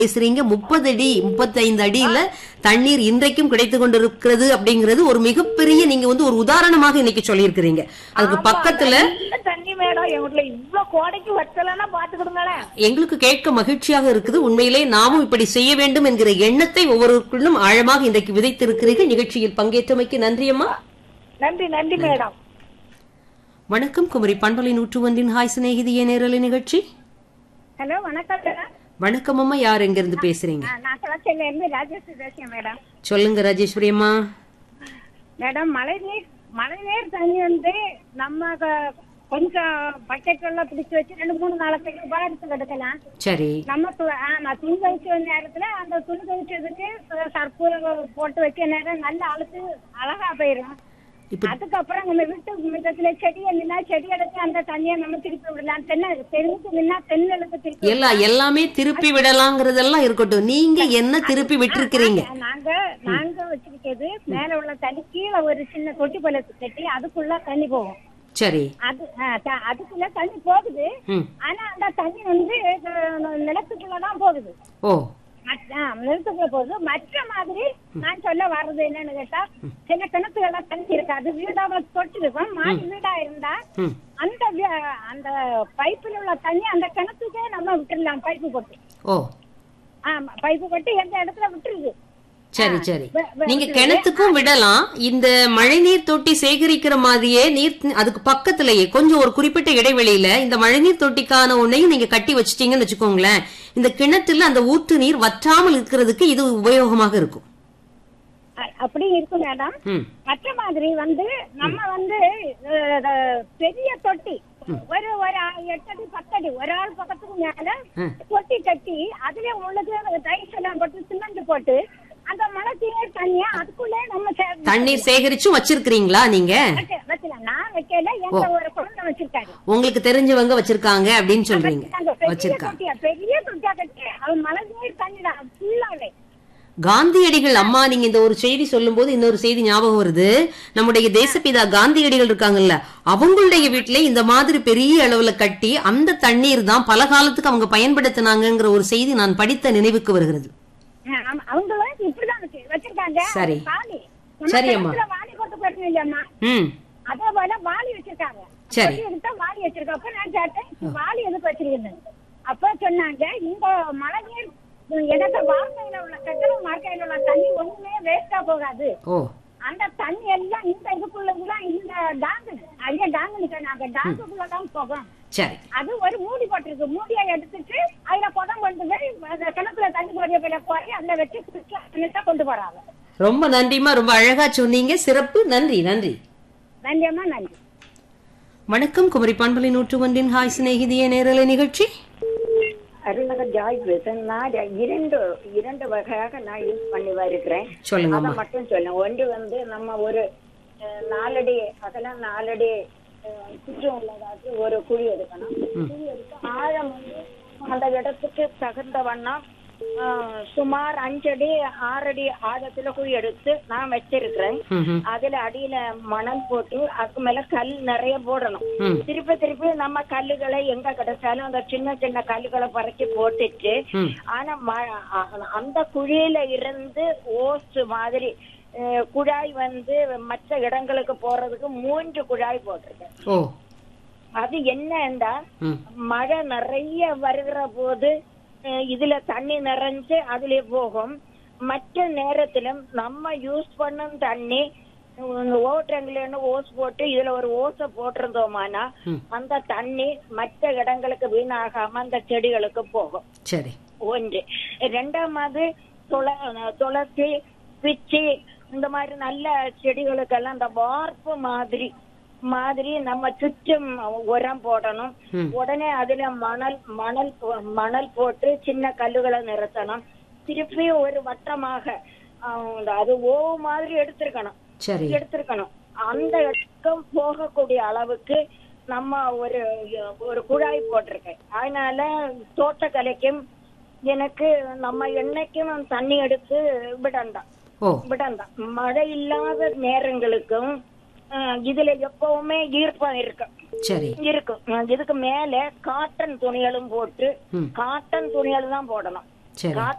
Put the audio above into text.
பேசுறீங்க. 30 அடி 35 அடியில தண்ணீர் இன்றைக்கும் கிடைத்து கொண்டிருக்கிறது அப்படிங்கிறது ஒரு மிகப்பெரிய நீங்க ஒரு உதாரணமாக இன்னைக்கு சொல்லியிருக்கிறீங்க. அதுக்கு பக்கத்துல தண்ணி மேடம் எங்க வீட்டுல இவ்வளவு கோடைக்கு வச்சலன்னா பாத்துக்கிடுங்களேன். எங்களுக்கு கேட்க மகிழ்ச்சியாக இருக்குது. உண்மையிலே நாமும் இப்படி செய்ய வேண்டும் என்கிற எண்ணத்தை ஒவ்வொருவருக்குள்ளும் ஆழமாக இன்றைக்கு விதைத்திருக்கிறீர்கள். நிகழ்ச்சியில் பங்கேற்றமைக்கு நன்றி அம்மா. நன்றி நன்றி மேடம். வணக்கம். குமரி பண்பலை 101 ஹாய் சிநேகிதியே நேரலை நிகழ்ச்சி. ஹலோ வணக்கம் மேடம். வணக்கம் அம்மா. யார் எங்க இருந்து பேசுறீங்க? நான் கலாச்சேரியில இருந்து ராஜேஸ்வரி பேசுறேன் மேடம். சொல்லுங்க ராஜேஸ்வரி அம்மா. மேடம் மழைநீர் தண்ணி நம்ம கொஞ்சம் பக்கெட்ல பிடிச்சு வச்சு 2-3 நாளைக்கு உபயோகித்து எடுக்கலாம். சரி. நம்ம துணி துவைச்ச நேரத்துல அந்த துணி துவைச்சதுக்கு சர்ப்பு போட்டு வைக்க நேரம் நல்ல அழுத்து அழகா போயிடும். அதுக்கப்புறம் நம்ம வீட்டு மிதத்துல செடி நின்னா செடி எடுத்து அந்த தண்ணியை நம்ம திருப்பி விடலாம். தென்னுக்கு நின்னா தென்னலுக்கு திருப்பி எல்லாமே திருப்பி விடலாங்கிறதெல்லாம் இருக்கட்டும். நீங்க என்ன திருப்பி விட்டுருக்கீங்க? நாங்க வச்சிருக்கிறது மேல உள்ள தண்ணி கீழே ஒரு சின்ன தொட்டி போல கட்டி அதுக்குள்ள தண்ணி போகும். சரி. அதுக்குள்ள தண்ணி போகுது. ஆனா அந்த தண்ணி நிலத்துக்குள்ளதான் போகுது. ஓ. நிலத்துக்குள்ள போகுது. மற்ற மாதிரி நான் சொல்ல வர்றது என்னன்னு கேட்டா, சில கிணத்துகள்லாம் தண்ணி இருக்காது. வீடாவ தொட்டு இருக்கும். மாடி வீடா இருந்தா அந்த பைப்புல உள்ள தண்ணி அந்த கிணத்துக்கே நம்ம விட்டுடலாம். பைப்பு போட்டு. ஓ. பைப்பு போட்டு எந்த இடத்துல விட்டுருது. சரி சரி. நீங்க கிணத்துக்கும் விடலாம். இந்த மழைநீர் தொட்டி சேகரிக்கிற மாதிரியே நீர் அதுக்கு பக்கத்திலேயே கொஞ்சம் ஒரு குறிப்பிட்ட இடைவெளியில இந்த மழைநீர் தொட்டிக்கான ஒன்னையும் நீங்க கட்டி வச்சிட்டீங்கன்னு வச்சுக்கோங்களேன். இந்த கிணத்துல அந்த ஊற்று நீர் வற்றாமல் இருக்கிறதுக்கு இது உபயோகமாக இருக்கும். அப்படி இருக்கும் மேடம். மற்ற மாதிரி நம்ம பெரிய தொட்டி ஒரு 8 அடி 10 அடி ஒரு ஆள் பக்கத்துக்கு மேல தொட்டி கட்டி அதுல உங்களுக்கு டைல்ஸ் எல்லாம் போட்டு சிமெண்ட் போட்டு அந்த மழை நீர் தண்ணியா அதுக்குள்ளே நம்ம தண்ணீர் சேகரிச்சும் வச்சிருக்கீங்களா நீங்க? வச்சலாம். நான் வைக்கல. எங்க ஒரு குழந்தை வச்சிருக்காரு. உங்களுக்கு தெரிஞ்சவங்க வச்சிருக்காங்க அப்படின்னு சொல்றீங்க. வச்சிருக்காங்க. பெரிய தொட்டியா கட்டி அது மழை நீர் தண்ணி தான் ஃபுல்லாவே. காந்தியடிகள் அம்மா நீங்க இந்த ஒரு செய்தி சொல்லும் போது இன்னொரு செய்தி ஞாபகம் வருது. நம்முடைய தேசப்பிதா காந்தியடிகள் இருக்காங்கல்ல, அவங்களுடைய வீட்டுல இந்த மாதிரி பெரிய அளவுல கட்டி அந்த தண்ணீர் தான் பல காலத்துக்கு அவங்க பயன்படுத்தினாங்கிற ஒரு செய்தி நான் படித்த நினைவுக்கு வருகிறது. அவங்களும் இப்படிதான் வச்சிருக்காங்க. சரி சரி அம்மா. வாளி போட்டு பிரச்சனை இல்லம்மா. அதே போல வாளி வச்சிருக்காங்க. சரி. வாளி வச்சிருக்க. அப்ப நான் கேட்டேன் வாளி எதுக்கு வச்சிருக்கேன். அப்ப சொன்னாங்க இந்த மழை நீர் எனக்கு வாழ்க்கையில உள்ள கட்டணம் வாழ்க்கையில உள்ள தண்ணி ஒண்ணுமே வேஸ்டா போகாது. அந்த தண்ணி எல்லாம் இந்த இதுக்குள்ளதான் இந்த டாங்குக்குள்ளதான் போகும். அது ஒரு மூடி போட்டிருக்கு. மூடியை எடுத்துட்டு அதுல குடம் கொண்டு போய் கிணத்துல தண்ணி போய் அதுல வச்சு கொண்டு போறாங்க. ரொம்ப நன்றிமா. ரொம்ப அழகா சொன்னீங்க. சிறப்பு. நன்றி நன்றி நன்றியம்மா. நன்றி. வணக்கம். குமரி பண்பலை 101 ஹாய் சிநேகிதியே நேரலை நிகழ்ச்சி. Arul Nagar Joy passion. நான் இரண்டு வகையாக நான் யூஸ் பண்ணி வருகிறேன். அதை மட்டும் சொல்ல. ஒன்று நம்ம ஒரு 4 அடி அகலம் 4 அடி சுற்றம் உள்ளதாச்சு ஒரு குழி எடுக்கணும். குழி எடுத்து ஆழம் அந்த இடத்துக்கு தகுந்த வண்ணம் சுமார் 5 அடி 6 அடி ஆழத்துல குழி எடுத்து நான் வச்சிருக்கிறேன். அதுல அடியில மணல் போட்டு அதுக்கு மேல கல் நிறைய போடணும். திருப்பி நம்ம கல்லுகளை எங்க கிடைச்சாலும் அந்த சின்ன சின்ன கல்லுகளை பறக்கி போட்டுட்டு, ஆனா அந்த குழியில இருந்து ஓஸ் மாதிரி குழாய் மற்ற இடங்களுக்கு போறதுக்கு 3 குழாய் போட்டிருக்கேன். அது என்னன்னா மழை நிறைய வருகிற போது இதுல தண்ணி நிறைஞ்சு அதுல போகும். மற்ற நேரத்திலும் நம்ம யூஸ் பண்ணும் தண்ணி ஓட்டங்களு ஓஸ் போட்டு இதுல ஒரு ஓசை போட்டிருந்தோமானா அந்த தண்ணி மற்ற இடங்களுக்கு வீணாகாம அந்த செடிகளுக்கு போகும். சரி. ஒன்று. இரண்டாவது துளசி பிச்சி இந்த மாதிரி நல்ல செடிகளுக்கெல்லாம் இந்த வார்ப்பு மாதிரி நம்ம சுற்றும் உரம் போடணும். உடனே அதுல மணல் போட்டு சின்ன கல்லுகளை நிறுத்தணும். திருப்பி ஒரு வட்டமாக அது ஓவு மாதிரி எடுத்திருக்கணும். அந்த இடத்துக்கும் போகக்கூடிய அளவுக்கு நம்ம ஒரு குழாய் போட்டிருக்கேன். அதனால தோட்டக்கலைக்கும் எனக்கு நம்ம என்னைக்கும் தண்ணி எடுத்து விடண்டாம். மழை இல்லாத நேரங்களுக்கும் இதுல எப்பவுமே ஈர்ப்பம் இருக்கும். இதுக்கு மேல காட்டன் துணிகளும் போட்டு காட்டன் துணிகள் தான் போடணும். சரி.